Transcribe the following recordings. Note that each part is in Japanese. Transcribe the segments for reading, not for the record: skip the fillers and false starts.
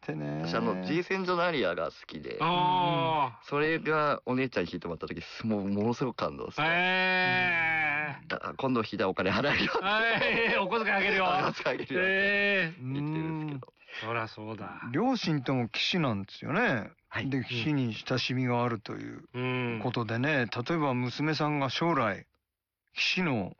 ってね。 私G戦場のアリアが好きで、それがお姉ちゃんに弾いてもらった時、ものすごく感動して。今度弾いたらお金払えるよ。 お小遣いあげるよ。 お小遣いあげるよ。言ってるんですけど。 そりゃそうだ。 両親とも騎士なんですよね。で、騎士に親しみがあるということでね、例えば娘さんが将来、騎士の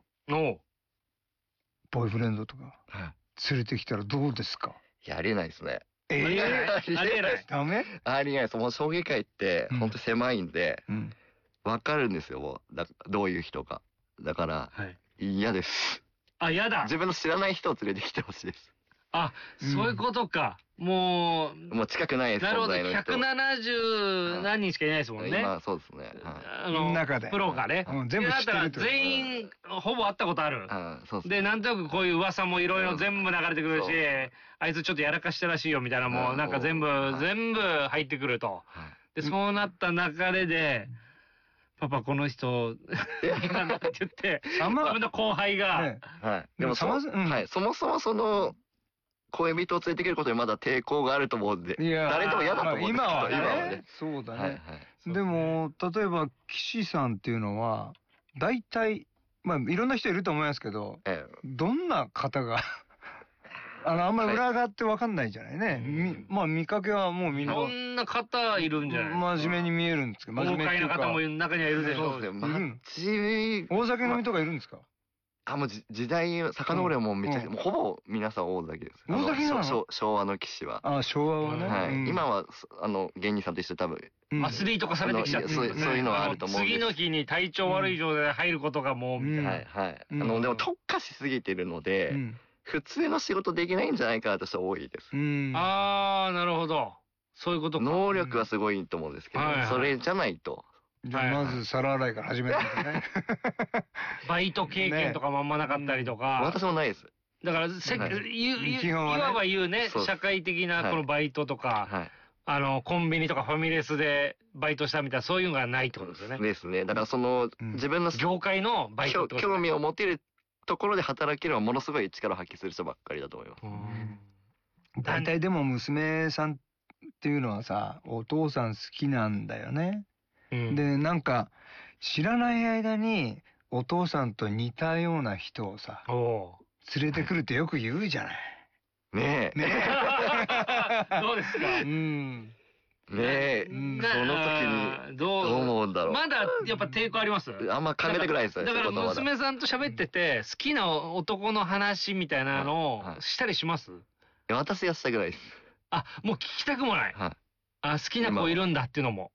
ボーイフレンドとか連れてきたらどうですか？ いや、ありえないですね。 ありえない。 ダメ？ ありえないです。もう将棋界って本当狭いんで、わかるんですよ、もう。どういう人か。だから、嫌です。 嫌だ。 自分の知らない人を連れてきてほしいです。 そういうことか。もう近くないです。 なるほど。170何人しかいないですもんね。 今、そうですね。 中で。 プロがね。 全部知ってるって全員、ほぼ会ったことある。で、なんとなくこういう噂もいろいろ全部流れてくるし、あいつちょっとやらかしたらしいよみたいなもうなんか全部入ってくると。で、そうなった流れで、パパこの人、なんだって言って、自分の後輩が。 でもそもそもその、恋人を連れてくることにまだ抵抗があると思うんで、誰でも嫌だと思うんですけど、 今はね。そうだね。でも、例えば、岸さんっていうのは、大体、いろんな人いると思いますけど、どんな方が、あんまり裏側ってわかんないじゃないね。見かけはもうみんな。 そんな方いるんじゃないですか。 真面目に見えるんですけど、真面目っていうか。 豪快な方も中にはいるでしょう。 大酒飲みとかいるんですか？ もう時代遡ればもうめちゃくちゃ、もうほぼ皆さん大酒です。 大酒なの？ 昭和の騎士は。 昭和はね。今は、芸人さんと一緒多分。 アスリート化されてきちゃって。 そういうのはあると思うんです。 次の日に体調悪い状態で入ることがもう、みたいな。 でも特化しすぎてるので、普通の仕事できないんじゃないかなと人は多いです。 なるほど。そういうことか。 能力はすごいと思うんですけど、それじゃないと。 じゃあまず皿洗いから始めるんだね。 バイト経験とかもあんまなかったりとか。 私もないです。 だから、いわば言うね、社会的なこのバイトとか、コンビニとかファミレスでバイトしたみたいな、そういうのがないってことですよね。 ですね。だからその、自分の業界のバイトってこと興味を持てるところで働けるのはものすごい力を発揮する人ばっかりだと思います。 大体でも娘さんっていうのはさ、お父さん好きなんだよね。で、なんか、知らない間に、お父さんと似たような人をさ、連れてくるってよく言うじゃない。 ねえ。 どうですか？ ねえ。その時に、どう思うんだろう。 まだ、やっぱ抵抗あります？ あんま考えてくないですよ。 だから娘さんと喋ってて、好きな男の話みたいなのをしたりします？ 私はしたくないです。 もう聞きたくもない。好きな子いるんだっていうのも。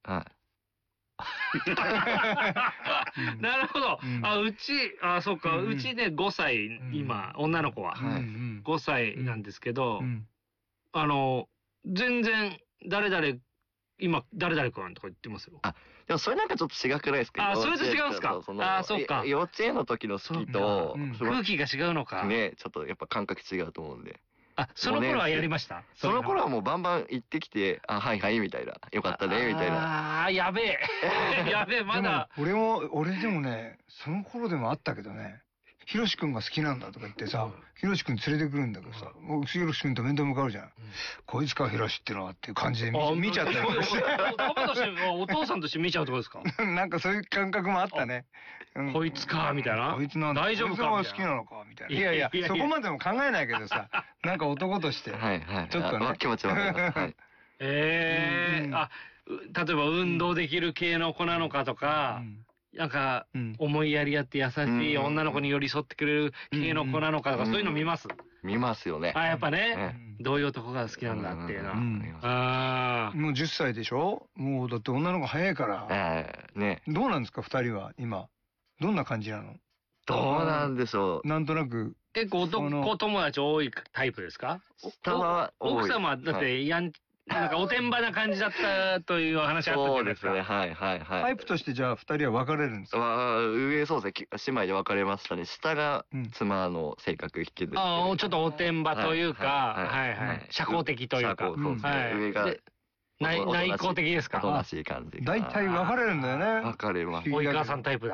なるほど。そうか。うちね、5歳、今、女の子は。5歳なんですけど、全然、今、誰々くんとか言ってますよ。 でもそれなんかちょっと違くないですか？ それと違うんですか？そうか。 幼稚園の時の好きと、 空気が違うのか。 ね、ちょっとやっぱ感覚違うと思うんで。 その頃はやりました？ その頃はもうバンバン行ってきて、はいはい、みたいな。よかったね、みたいな。 やべえ。やべえ、まだ。 俺でもね、その頃でもあったけどね、ヒロシ君が好きなんだとか言ってさ、ヒロシ君連れてくるんだけどさ、ヒロシ君と面と向かうじゃん。こいつかヒロシってのはっていう感じで見ちゃったりとかして。 パパとして、お父さんとして見ちゃうってことですか？ なんかそういう感覚もあったね。 こいつか、みたいな。 こいつなんだ。 大丈夫か？ こいつが好きなのかみたいな。いや、そこまでも考えないけどさ、なんか男として。ちょっとね。 気持ちわかります。 例えば運動できる系の子なのかとか、なんか、思いやりあって優しい女の子に寄り添ってくれる系の子なのかとか、そういうの見ます？ 見ますよね。 やっぱね。どういう男が好きなんだっていうのは。 もう10歳でしょ？もうだって女の子早いから。 ね。 どうなんですか、2人は今。どんな感じなの？ どうなんでしょう。 なんとなく。 結構男友達多いタイプですか？奥様はだってなんかおてんばな感じだったという話あったじゃないですか。 そうですね、はい。 タイプとしてじゃあ2人は別れるんですか？ 上そうですね、姉妹で別れましたね。下が妻の性格引きずって。 ちょっとおてんばというか、社交的というか。 上が内向的ですか？ おとなしい感じ。 大体別れるんだよね。 別れます。 及川さんタイプだ。